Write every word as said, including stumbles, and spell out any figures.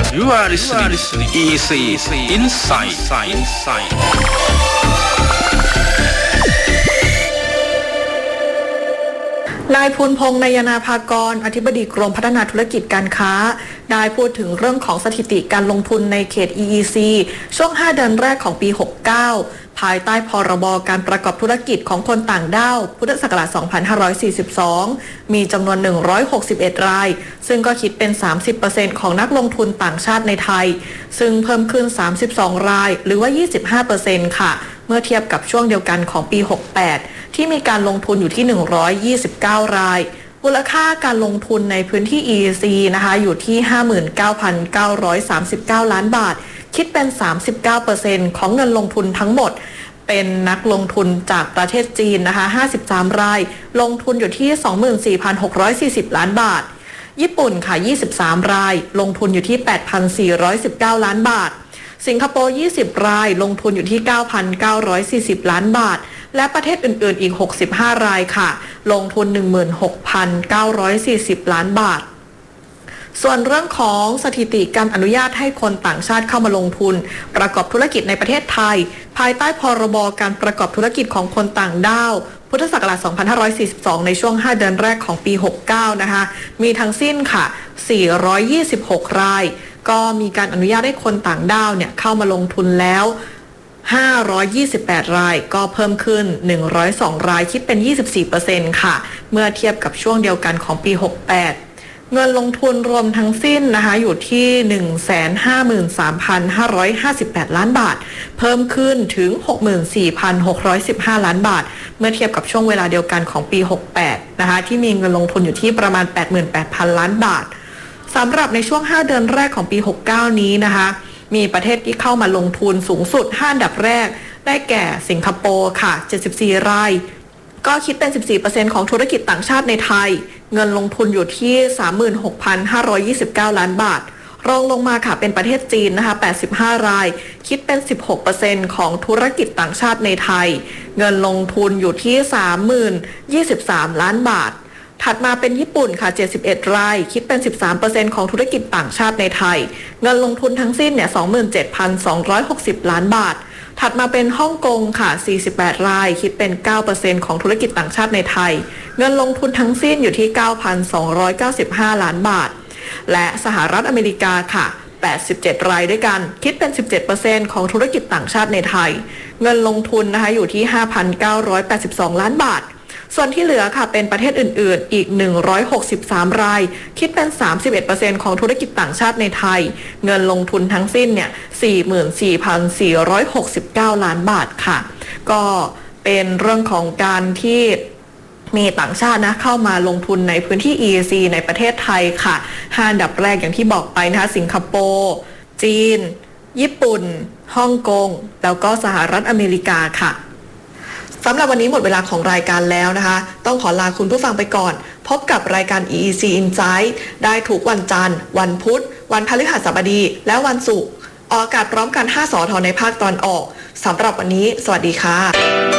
You are listening to อี ซี Insight Insight นายภูลพงษ์นายนาภากรอธิบดีกรมพัฒนาธุรกิจการค้าได้พูดถึงเรื่องของสถิติการลงทุนในเขต อี อี ซี ช่วงห้าเดือนแรกของปีหกสิบเก้าภายใต้พรบการประกอบธุรกิจของคนต่างด้าวพุทธศักราชสองพันห้าร้อยสี่สิบสองมีจำนวนหนึ่งร้อยหกสิบเอ็ดรายซึ่งก็คิดเป็น สามสิบเปอร์เซ็นต์ ของนักลงทุนต่างชาติในไทยซึ่งเพิ่มขึ้นสามสิบสองรายหรือว่า ยี่สิบห้าเปอร์เซ็นต์ ค่ะเมื่อเทียบกับช่วงเดียวกันของปีหกสิบแปดที่มีการลงทุนอยู่ที่หนึ่งร้อยยี่สิบเก้ารายมูลค่าการลงทุนในพื้นที่ อี อี ซี นะคะอยู่ที่ ห้าหมื่นเก้าพันเก้าร้อยสามสิบเก้าล้านบาทคิดเป็น สามสิบเก้าเปอร์เซ็นต์ ของเงินลงทุนทั้งหมดเป็นนักลงทุนจากประเทศจีนนะคะห้าสิบสามรายลงทุนอยู่ที่ สองหมื่นสี่พันหกร้อยสี่สิบล้านบาทญี่ปุ่นค่ะยี่สิบสามรายลงทุนอยู่ที่ แปดพันสี่ร้อยสิบเก้าล้านบาทสิงคโปร์ยี่สิบรายลงทุนอยู่ที่ เก้าพันเก้าร้อยสี่สิบล้านบาทและประเทศอื่นๆอีกหกสิบห้ารายค่ะลงทุน หนึ่งหมื่นหกพันเก้าร้อยสี่สิบล้านบาทส่วนเรื่องของสถิติการอนุญาตให้คนต่างชาติเข้ามาลงทุนประกอบธุรกิจในประเทศไทยภายใต้พรบการประกอบธุรกิจของคนต่างด้าวพุทธศักราชสองพันห้าร้อยสี่สิบสองในช่วงห้าเดือนแรกของปีหกสิบเก้านะคะมีทั้งสิ้นค่ะสี่ร้อยยี่สิบหกรายก็มีการอนุญาตให้คนต่างด้าวเนี่ยเข้ามาลงทุนแล้วห้าร้อยยี่สิบแปดรายก็เพิ่มขึ้นหนึ่งร้อยสองรายคิดเป็น ยี่สิบสี่เปอร์เซ็นต์ ค่ะเมื่อเทียบกับช่วงเดียวกันของปีหกสิบแปดเงินลงทุนรวมทั้งสิ้นนะคะอยู่ที่ หนึ่งแสนห้าหมื่นสามพันห้าร้อยห้าสิบแปดล้านบาทเพิ่มขึ้นถึง หกหมื่นสี่พันหกร้อยสิบห้าล้านบาทเมื่อเทียบกับช่วงเวลาเดียวกันของปีหกสิบแปดนะคะที่มีเงินลงทุนอยู่ที่ประมาณ แปดหมื่นแปดพันล้านบาทสำหรับในช่วงห้าเดือนแรกของปีหกสิบเก้านี้นะคะมีประเทศที่เข้ามาลงทุนสูงสุดห้าอันดับแรกได้แก่สิงคโปร์ค่ะเจ็ดสิบสี่รายก็คิดเป็น สิบสี่เปอร์เซ็นต์ ของธุรกิจต่างชาติในไทยเงินลงทุนอยู่ที่ สามหมื่นหกพันห้าร้อยยี่สิบเก้าล้านบาทรองลงมาค่ะเป็นประเทศจีนนะคะแปดสิบห้ารายคิดเป็น สิบหกเปอร์เซ็นต์ ของธุรกิจต่างชาติในไทยเงินลงทุนอยู่ที่ สามหมื่นยี่สิบสามล้านบาทถัดมาเป็นญี่ปุ่นค่ะเจ็ดสิบเอ็ดรายคิดเป็น สิบสามเปอร์เซ็นต์ ของธุรกิจต่างชาติในไทยเงินลงทุนทั้งสิ้นเนี่ย สองหมื่นเจ็ดพันสองร้อยหกสิบล้านบาทถัดมาเป็นฮ่องกงค่ะสี่สิบแปดรายคิดเป็น เก้าเปอร์เซ็นต์ ของธุรกิจต่างชาติในไทยเงินลงทุนทั้งสิ้นอยู่ที่ เก้าพันสองร้อยเก้าสิบห้าล้านบาทและสหรัฐอเมริกาค่ะแปดสิบเจ็ดรายด้วยกันคิดเป็น สิบเจ็ดเปอร์เซ็นต์ ของธุรกิจต่างชาติในไทยเงินลงทุนนะคะอยู่ที่ ห้าพันเก้าร้อยแปดสิบสองล้านบาทส่วนที่เหลือค่ะเป็นประเทศอื่นๆอีกหนึ่งร้อยหกสิบสามรายคิดเป็น สามสิบเอ็ดเปอร์เซ็นต์ ของธุรกิจต่างชาติในไทยเงินลงทุนทั้งสิ้นเนี่ย สี่หมื่นสี่พันสี่ร้อยหกสิบเก้าล้านบาทค่ะก็เป็นเรื่องของการที่มีต่างชาตินะเข้ามาลงทุนในพื้นที่ อี อี ซี ในประเทศไทยค่ะห้าอันดับแรกอย่างที่บอกไปนะคะสิงคโปร์จีนญี่ปุ่นฮ่องกงแล้วก็สหรัฐอเมริกาค่ะสำหรับวันนี้หมดเวลาของรายการแล้วนะคะต้องขอลาคุณผู้ฟังไปก่อนพบกับรายการ อี อี ซี Insight ได้ทุกวันจันทร์วันพุธวันพฤหัสบดีและวันศุกร์ออกอากาศพร้อมกันห้าสทในภาคตอนออกสำหรับวันนี้สวัสดีค่ะ